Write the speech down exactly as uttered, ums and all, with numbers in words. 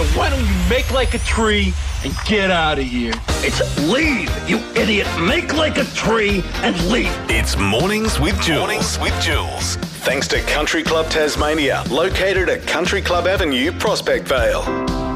So why don't you make like a tree and get out of here? It's leave, you idiot. Make like a tree and leave. It's Mornings with Jules. Mornings with Jules. Thanks to Country Club Tasmania, located at Country Club Avenue, Prospect Vale.